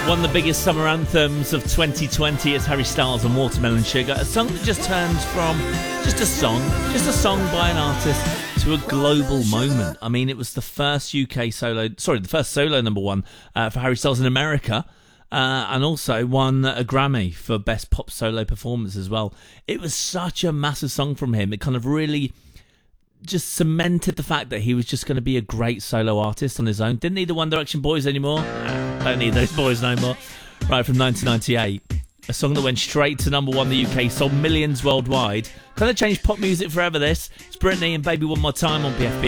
One of the biggest summer anthems of 2020 is Harry Styles and Watermelon Sugar, a song that just turns from just a song by an artist to a global moment. I mean, it was the first solo number one for Harry Styles in America, and also won a Grammy for Best Pop Solo Performance as well. It was such a massive song from him. It kind of really just cemented the fact that he was just going to be a great solo artist on his own. Didn't need the One Direction boys anymore. Don't need those boys no more. Right, from 1998. A song that went straight to number one in the UK, sold millions worldwide. Kind of changed pop music forever, this. It's Britney and Baby One More Time on BFB.